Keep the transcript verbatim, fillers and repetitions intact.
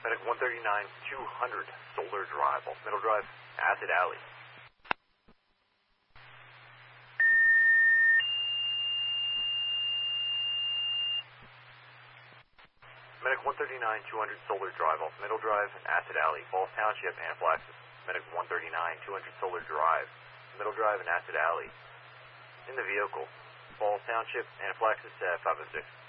Medic one thirty-nine two hundred, Solar Drive, off Middle Drive, Acid Alley. Medic one thirty-nine two hundred, Solar Drive, off Middle Drive, Acid Alley, Falls Township, anaphylaxis. Medic one thirty-nine two hundred, Solar Drive, Middle Drive, and Acid Alley. In the vehicle, Falls Township, anaphylaxis, uh, five oh six.